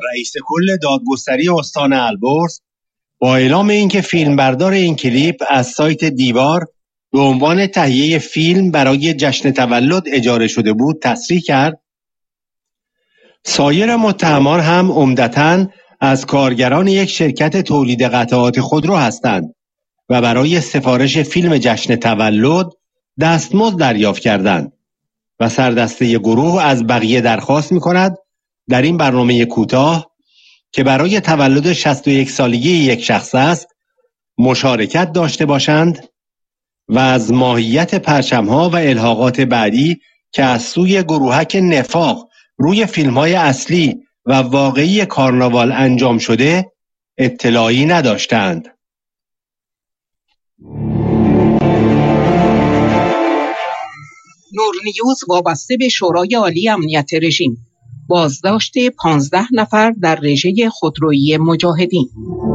رئیس کل دادگستری استان البرز با اعلام اینکه فیلمبردار این کلیپ از سایت دیوار به عنوان تهیه فیلم برای جشن تولد اجاره شده بود تصریح کرد. سایر متهمان هم عمدتاً از کارگران یک شرکت تولید قطعات خودرو هستند و برای سفارش فیلم جشن تولد دستمزد دریافت کردند و سردسته گروه از بقیه درخواست می‌کند در این برنامه کوتاه که برای تولد 61 سالگی یک شخص است مشارکت داشته باشند و از ماهیت پرچم‌ها و الحاقات بعدی که از سوی گروهک نفاق روی فیلم‌های اصلی و واقعی کارناوال انجام شده اطلاعی نداشتند. نور نیوز وابسته به شورای عالی امنیت رژیم بازداشت 15 نفر در رژه خودرویی مجاهدین.